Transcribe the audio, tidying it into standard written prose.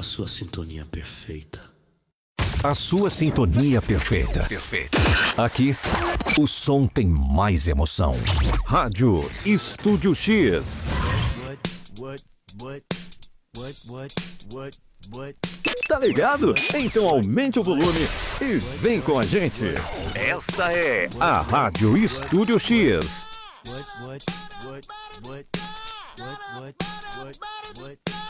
a sua sintonia perfeita. A sua sintonia perfeita. Aqui, o som tem mais emoção. Rádio Estúdio X. Tá ligado? Então aumente o volume e vem com a gente. Esta é a Rádio Estúdio X.